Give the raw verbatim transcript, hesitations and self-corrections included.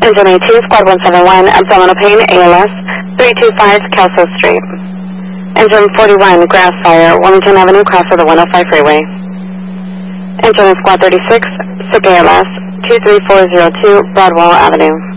Engine A two, Squad one seven one, abdominal pain, A L S, three two five Kelso Street. Engine forty-one, grass fire, Wilmington Avenue, cross of the one oh five freeway. Engine Squad thirty-six, sick A L S, two three four zero two Broadwell Avenue.